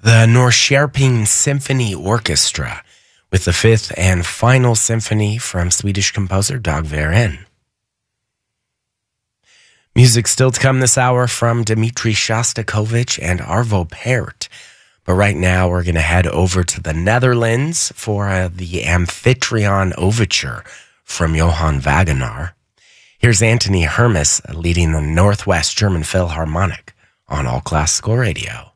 the Norrköping Symphony Orchestra with the fifth and final symphony from Swedish composer Dag Verheyen. Music still to come this hour from Dmitri Shostakovich and Arvo Pärt. But right now we're going to head over to the Netherlands for the Amphitryon Overture from Johann Wagenaar. Here's Anthony Hermes leading the Northwest German Philharmonic on All Classical Radio.